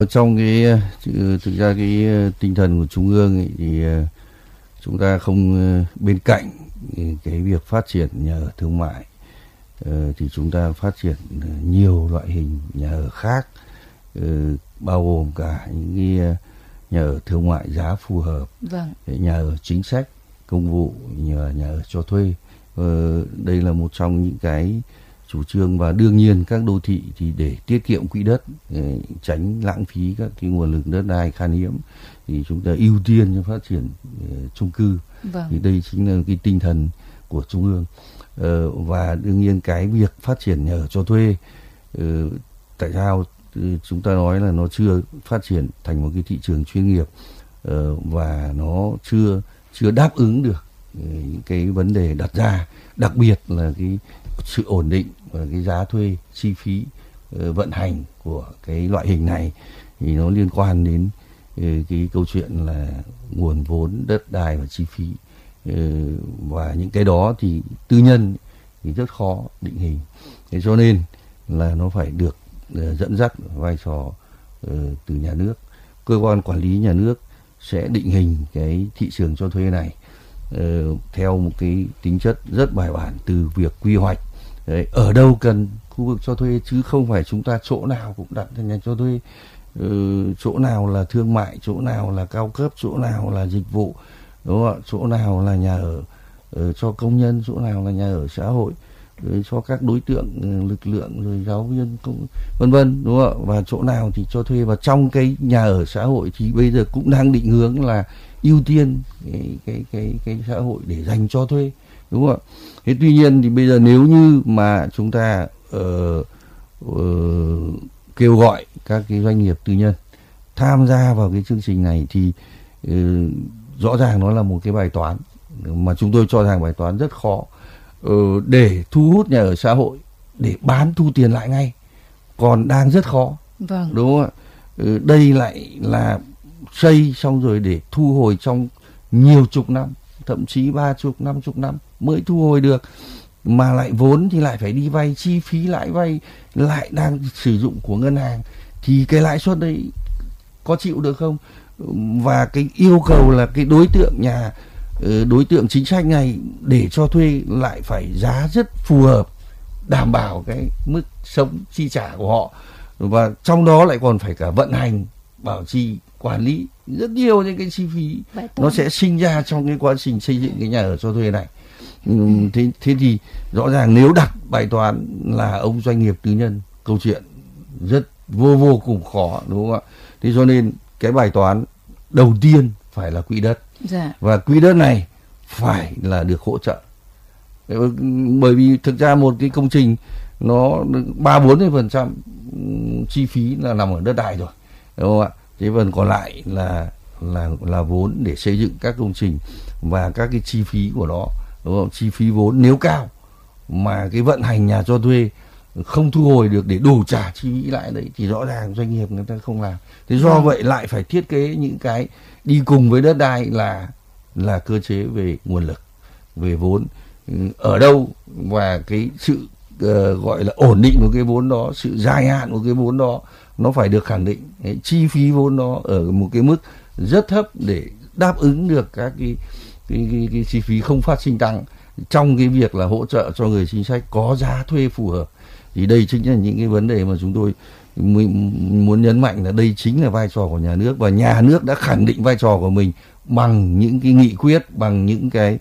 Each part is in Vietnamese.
Trong thực ra tinh thần của Trung ương ấy, thì chúng ta không bên cạnh cái việc phát triển nhà ở thương mại thì chúng ta phát triển nhiều loại hình nhà ở khác, bao gồm cả những cái nhà ở thương mại giá phù hợp, nhà ở chính sách công vụ, nhà ở cho thuê. Đây là một trong những cái chủ trương, và đương nhiên các đô thị thì để tiết kiệm quỹ đất, tránh lãng phí các cái nguồn lực đất đai khan hiếm, thì chúng ta ưu tiên cho phát triển chung cư. Thì đây chính là cái tinh thần của Trung ương. Và đương nhiên cái việc phát triển nhà ở cho thuê, tại sao chúng ta nói là nó chưa phát triển thành một cái thị trường chuyên nghiệp, và nó chưa đáp ứng được những cái vấn đề đặt ra, đặc biệt là cái sự ổn định và cái giá thuê, chi phí vận hành của cái loại hình này, thì nó liên quan đến cái câu chuyện là nguồn vốn, đất đai và chi phí, và những cái đó thì tư nhân thì rất khó định hình. Thế cho nên là nó phải được dẫn dắt vai trò từ nhà nước. Cơ quan quản lý nhà nước sẽ định hình cái thị trường cho thuê này theo một cái tính chất rất bài bản, từ việc quy hoạch ở đâu cần khu vực cho thuê, chứ không phải chúng ta chỗ nào cũng đặt nhà cho thuê, chỗ nào là thương mại, chỗ nào là cao cấp, chỗ nào là dịch vụ, đúng không ạ? Chỗ nào là nhà ở cho công nhân, chỗ nào là nhà ở xã hội cho các đối tượng lực lượng, rồi giáo viên, vân vân, đúng không ạ? Và chỗ nào thì cho thuê. Và trong cái nhà ở xã hội thì bây giờ cũng đang định hướng là ưu tiên cái xã hội để dành cho thuê, đúng không ạ? Thế tuy nhiên thì bây giờ nếu như mà chúng ta kêu gọi các cái doanh nghiệp tư nhân tham gia vào cái chương trình này thì rõ ràng nó là một cái bài toán mà chúng tôi cho rằng bài toán rất khó, để thu hút nhà ở xã hội để bán thu tiền lại ngay còn đang rất khó. Đúng không ạ? Đây lại là xây xong rồi để thu hồi trong nhiều chục năm, thậm chí 30, 50 năm mới thu hồi được, mà lại vốn thì lại phải đi vay, chi phí lãi vay lại đang sử dụng của ngân hàng, thì cái lãi suất đấy có chịu được không? Và cái yêu cầu là cái đối tượng chính sách này để cho thuê lại phải giá rất phù hợp, đảm bảo cái mức sống chi trả của họ, và trong đó lại còn phải cả vận hành, bảo trì, quản lý, rất nhiều những cái chi phí nó sẽ sinh ra trong cái quá trình xây dựng cái nhà ở cho thuê này. Thế thì rõ ràng nếu đặt bài toán là ông doanh nghiệp tư nhân, câu chuyện rất vô cùng khó, đúng không ạ? Thế cho nên cái bài toán đầu tiên phải là quỹ đất. Và quỹ đất này phải là được hỗ trợ, bởi vì thực ra một cái công trình nó 30-40% chi phí là nằm ở đất đai rồi, đúng không ạ? Thế phần còn lại là vốn để xây dựng các công trình và các cái chi phí của nó, đúng không? Chi phí vốn nếu cao mà cái vận hành nhà cho thuê không thu hồi được để đủ trả chi phí lại đấy, thì rõ ràng doanh nghiệp người ta không làm. Thế do vậy lại phải thiết kế những cái đi cùng với đất đai là cơ chế về nguồn lực, về vốn ở đâu, và cái sự gọi là ổn định của cái vốn đó, sự dài hạn của cái vốn đó nó phải được khẳng định. Chi phí vốn đó ở một cái mức rất thấp để đáp ứng được các cái chi phí không phát sinh tăng trong cái việc là hỗ trợ cho người chính sách có giá thuê phù hợp. Thì đây chính là những cái vấn đề mà chúng tôi muốn nhấn mạnh, là đây chính là vai trò của nhà nước, và nhà nước đã khẳng định vai trò của mình bằng những cái nghị quyết, bằng những cái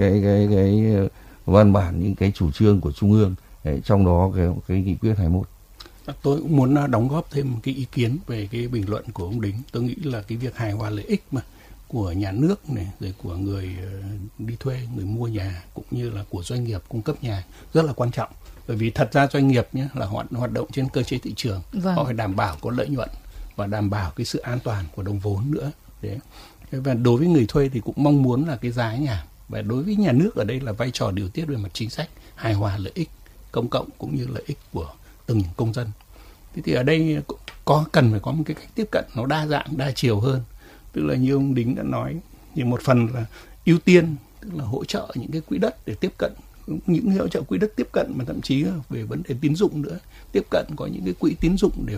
văn bản, những cái chủ trương của Trung ương. Trong đó cái nghị quyết 21. Tôi cũng muốn đóng góp thêm cái ý kiến về cái bình luận của ông Đính. Tôi nghĩ là cái việc hài hòa lợi ích mà của nhà nước này, rồi của người đi thuê, người mua nhà, cũng như là của doanh nghiệp cung cấp nhà rất là quan trọng. Bởi vì thật ra doanh nghiệp nhé là hoạt động trên cơ chế thị trường, họ phải đảm bảo có lợi nhuận và đảm bảo cái sự an toàn của đồng vốn nữa. Đấy. Và đối với người thuê thì cũng mong muốn là cái giá nhà. Và đối với nhà nước ở đây là vai trò điều tiết về mặt chính sách, hài hòa lợi ích công cộng cũng như lợi ích của từng công dân. Thế thì ở đây cần phải có một cái cách tiếp cận nó đa dạng, đa chiều hơn. Tức là như ông Đính đã nói, thì một phần là ưu tiên, tức là hỗ trợ những cái quỹ đất để tiếp cận, những hỗ trợ quỹ đất tiếp cận, mà thậm chí về vấn đề tín dụng nữa, tiếp cận có những cái quỹ tín dụng để